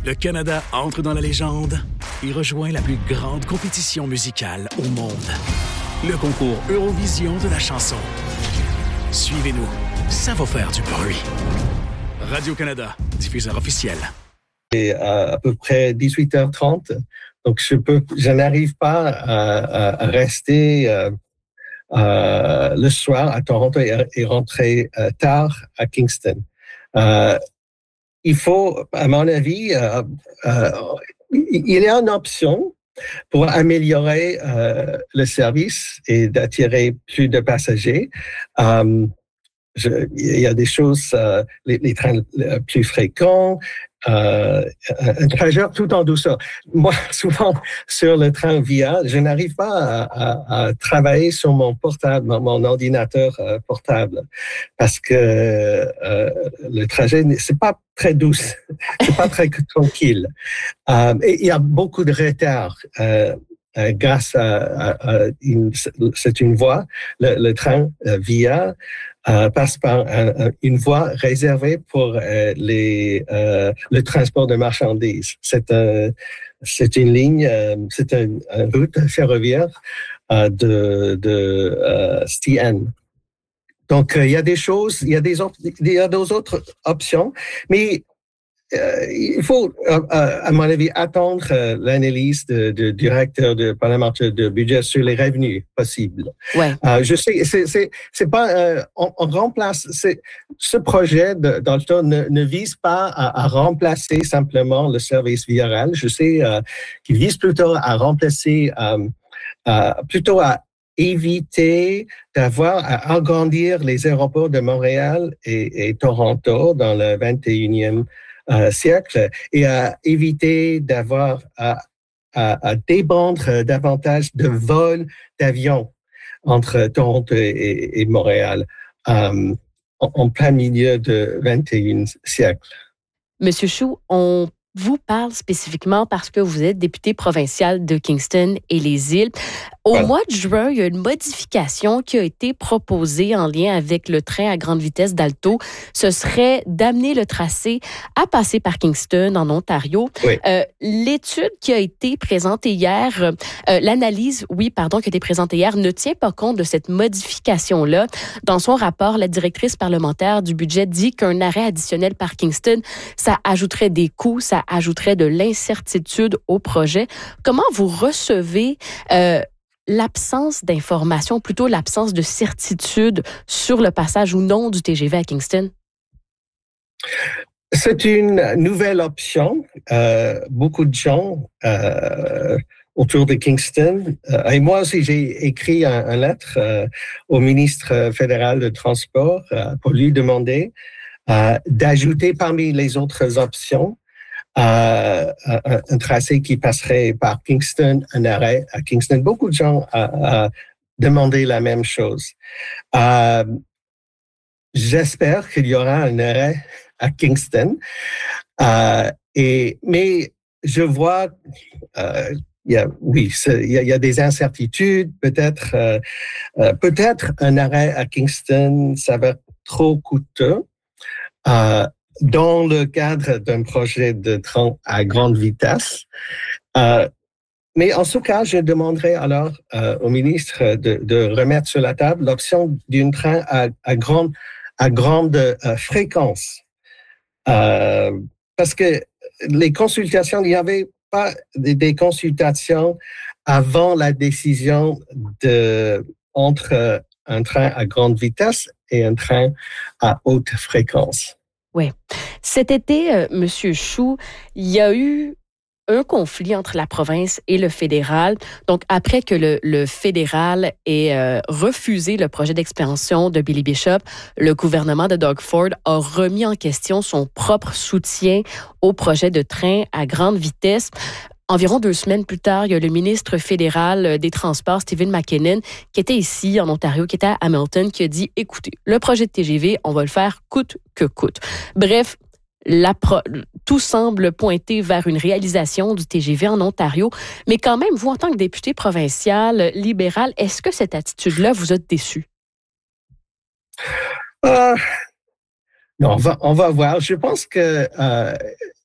Le Canada entre dans la légende et rejoint la plus grande compétition musicale au monde. Le concours Eurovision de la chanson. Suivez-nous, ça va faire du bruit. Radio-Canada, diffuseur officiel. Et à peu près 18h30, donc je n'arrive pas à rester le soir à Toronto et rentrer tard à Kingston. Il faut, à mon avis, il y a une option pour améliorer le service et d'attirer plus de passagers. Il y a des choses, les trains plus fréquents, un trajet tout en douceur. Moi, souvent, sur le train VIA, je n'arrive pas à travailler sur mon portable, mon ordinateur portable, parce que le trajet, c'est pas très douce, c'est pas très tranquille. Et il y a beaucoup de retard. Grâce c'est une voie, le train VIA passe par une voie réservée pour le transport de marchandises. C'est une ligne, c'est une route ferroviaire de CN. Donc il y a des choses, il y a d'autres options, mais il faut, à mon avis, attendre l'analyse du directeur parlementaire de budget sur les revenus possibles. Ouais. Je sais, c'est pas, on remplace, ce projet d'Alto ne vise pas à remplacer simplement le service viral. Je sais qu'il vise plutôt à remplacer, plutôt à éviter à agrandir les aéroports de Montréal et Toronto dans le 21e siècle et à éviter d'avoir à débandre davantage de vols d'avions entre Toronto et Montréal en plein milieu du 21e siècle. Monsieur Chou, on vous parle spécifiquement parce que vous êtes député provincial de Kingston et les îles. Au mois de juin, il y a une modification qui a été proposée en lien avec le train à grande vitesse d'Alto. Ce serait d'amener le tracé à passer par Kingston, en Ontario. Oui. L'étude qui a été présentée hier, l'analyse, qui a été présentée hier, ne tient pas compte de cette modification-là. Dans son rapport, la directrice parlementaire du budget dit qu'un arrêt additionnel par Kingston, ça ajouterait des coûts, ça ajouterait de l'incertitude au projet. Comment vous recevez l'absence d'information, plutôt l'absence de certitude sur le passage ou non du TGV à Kingston? C'est une nouvelle option. Beaucoup de gens autour de Kingston, et moi aussi j'ai écrit une lettre au ministre fédéral de Transport pour lui demander d'ajouter parmi les autres options un tracé qui passerait par Kingston, un arrêt à Kingston. Beaucoup de gens ont demandé la même chose. J'espère qu'il y aura un arrêt à Kingston. Mais je vois, il y a des incertitudes. Peut-être un arrêt à Kingston, ça va être trop coûteux. Dans le cadre d'un projet de train à grande vitesse. Mais en tout cas, je demanderai alors au ministre de remettre sur la table l'option d'un train à grande fréquence. Parce que les consultations, il n'y avait pas des consultations avant la décision entre un train à grande vitesse et un train à haute fréquence. Oui. Cet été, Monsieur Chou, il y a eu un conflit entre la province et le fédéral. Donc, après que le fédéral ait refusé le projet d'expansion de Billy Bishop, le gouvernement de Doug Ford a remis en question son propre soutien au projet de train à grande vitesse. Environ 2 semaines plus tard, il y a le ministre fédéral des Transports, Stephen McKinnon, qui était ici en Ontario, qui était à Hamilton, qui a dit, écoutez, le projet de TGV, on va le faire coûte que coûte. Bref, tout semble pointer vers une réalisation du TGV en Ontario. Mais quand même, vous, en tant que député provincial libéral, est-ce que cette attitude-là vous a déçu? Non, on va voir. Je pense que